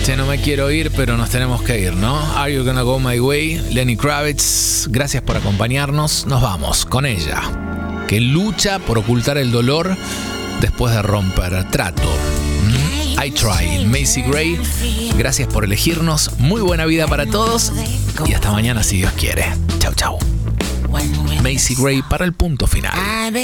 Che, no me quiero ir, pero nos tenemos que ir, ¿no? Are You Gonna Go My Way? Lenny Kravitz, gracias por acompañarnos. Nos vamos con ella, que lucha por ocultar el dolor después de romper trato. I Try, Macy Gray. Gracias por elegirnos. Muy buena vida para todos. Y hasta mañana si Dios quiere. Chau, chau. Macy Gray para el punto final.